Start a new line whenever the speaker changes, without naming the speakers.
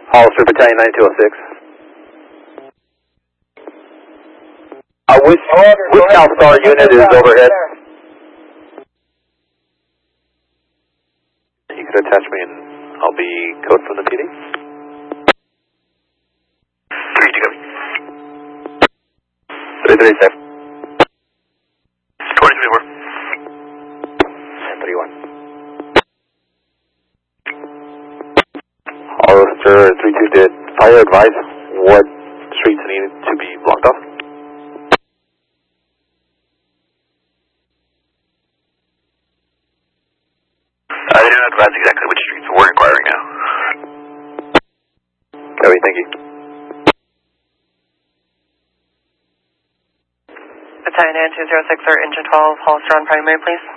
Hollister Battalion 9206. Which South Star unit is overhead? You could attach me and I'll be code from the PD.
3-2 coming.
337.
2024.
31. Hollister 32 did fire advise what streets needed to be blocked off?
They don't advise exactly which streets we're inquiring now.
Copy, thank you.
Battalion 206 or Engine 12, Hollister on primary, please.